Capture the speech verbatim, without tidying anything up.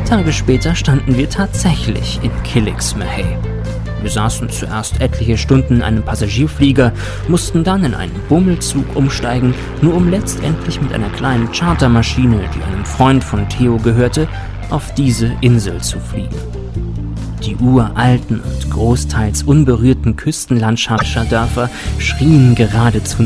Tage später standen wir tatsächlich in Kilixmahay. Wir saßen zuerst etliche Stunden in einem Passagierflieger, mussten dann in einen Bummelzug umsteigen, nur um letztendlich mit einer kleinen Chartermaschine, die einem Freund von Theo gehörte, auf diese Insel zu fliegen. Die uralten und großteils unberührten Küstenlandschaftsdörfer schrien geradezu